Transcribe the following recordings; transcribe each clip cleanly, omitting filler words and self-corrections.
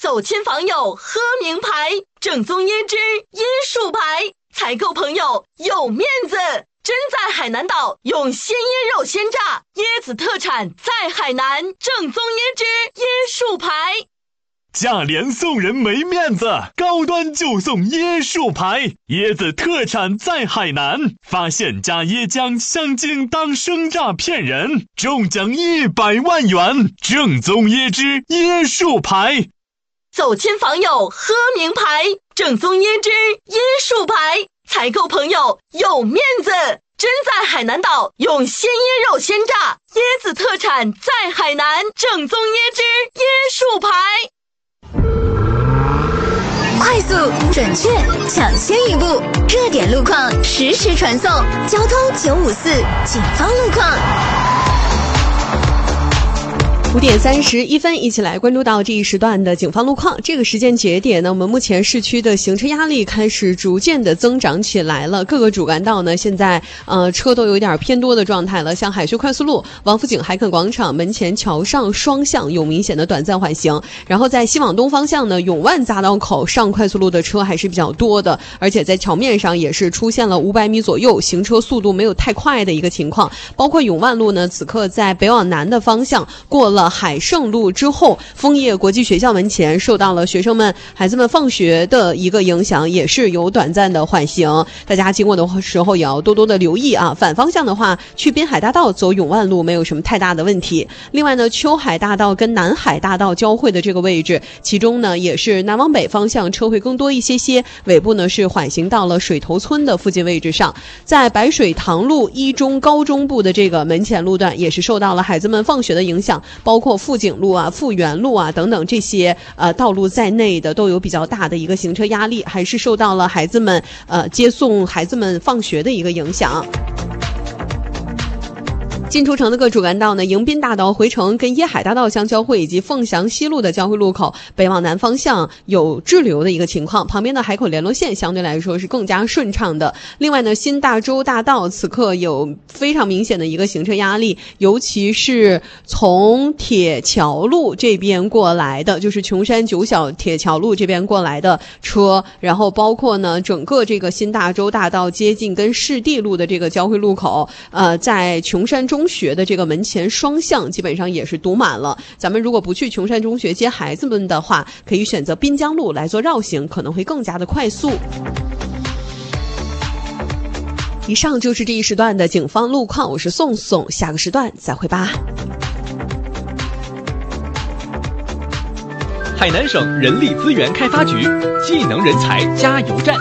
走亲访友喝名牌，正宗椰汁椰树牌，采购朋友有面子。真在海南岛用鲜椰肉鲜榨，椰子特产在海南，正宗椰汁椰树牌。 价廉送人没面子，高端就送椰树牌，椰子特产在海南，发现加椰浆香精当生榨骗人，中奖100万元，正宗椰汁椰树牌。 走亲访友喝名牌，正宗椰汁椰树牌，采购朋友有面子。真在海南岛用鲜椰肉鲜榨，椰子特产在海南，正宗椰汁椰树牌。 快速、准确、抢先一步，热点路况实时传送。交通954警方路况。 5点31分，一起来关注到这一时段的警方路况。这个时间节点呢，我们目前市区的行车压力开始逐渐的增长起来了。各个主干道呢，现在车都有点偏多的状态了。像海隧快速路、王府井海肯广场门前桥上双向有明显的短暂缓行。然后在西往东方向呢，永万匝道口上快速路的车还是比较多的，而且在桥面上也是出现了500米左右行车速度没有太快的一个情况。包括永万路呢，此刻在北往南的方向过了海盛路之后，枫叶国际学校门前受到了孩子们放学的一个影响，也是有短暂的缓行，大家经过的时候也要多多的留意啊。反方向的话，去滨海大道走永万路没有什么太大的问题。另外呢，秋海大道跟南海大道交汇的这个位置，其中呢也是南往北方向车会更多一些，尾部呢是缓行到了水头村的附近位置上。在白水塘路一中高中部的这个门前路段，也是受到了孩子们放学的影响，包括富景路啊、富源路啊等等这些道路在内的都有比较大的一个行车压力，还是受到了孩子们接送孩子们放学的一个影响。进出城的各主干道呢，迎宾大道回城跟椰海大道相交汇，以及凤翔西路的交汇路口北往南方向有滞留的一个情况，旁边的海口联络线相对来说是更加顺畅的。另外呢，新大洲大道此刻有非常明显的一个行车压力，尤其是从铁桥路这边过来的，就是琼山9小铁桥路这边过来的车，然后包括呢整个这个新大洲大道接近跟市地路的这个交汇路口，在琼山中学的这个门前双向基本上也是堵满了。咱们如果不去琼山中学接孩子们的话，可以选择滨江路来做绕行，可能会更加的快速。以上就是这一时段的警方路况，我是宋宋，下个时段再会吧。 海南省人力资源开发局技能人才加油站。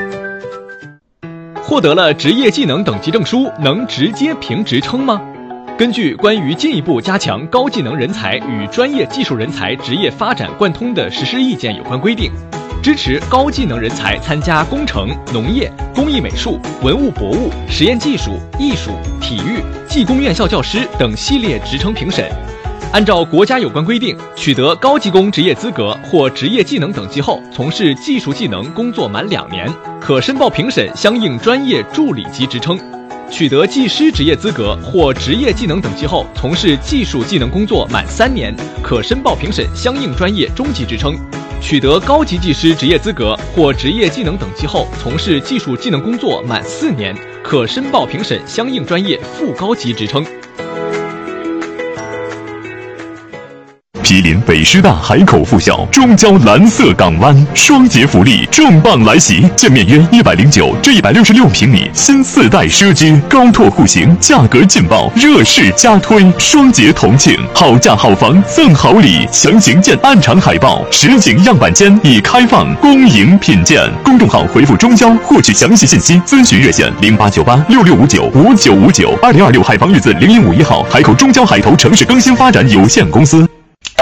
获得了职业技能等级证书，能直接评职称吗？根据关于进一步加强高技能人才与专业技术人才职业发展贯通的实施意见有关规定，支持高技能人才参加工程、农业、工艺美术、文物博物、实验技术、艺术、体育、技工院校教师等系列职称评审。按照国家有关规定，取得高技工职业资格或职业技能等级后，从事技术技能工作满2年，可申报评审相应专业助理级职称；取得技师职业资格或职业技能等级后，从事技术技能工作满3年，可申报评审相应专业中级职称；取得高级技师职业资格或职业技能等级后，从事技术技能工作满4年，可申报评审相应专业副高级职称。 毗邻北师大海口附校，中交蓝色港湾，双节福利重磅来袭，建面约109至166平米新4代奢居，高拓户型，价格劲爆，热市加推，双节同庆，好价好房赠好礼，详情见暗场海报。实景样板间已开放，恭迎品鉴。公众号回复中交获取详细信息，咨询热线089866595959，2026海防日子0151号，海口中交海投城市更新发展有限公司。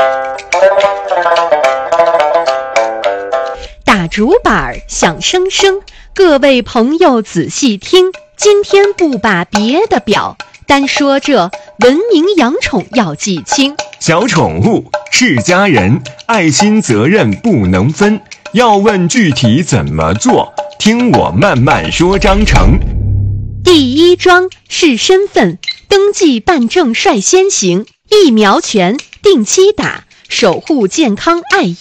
打竹板响声声，各位朋友仔细听，今天不把别的表，单说这文明养宠要记清。 小宠物是家人，爱心责任不能分，要问具体怎么做，听我慢慢说章程。 第一桩是身份登记办证率先行，疫苗权定期打，守护健康爱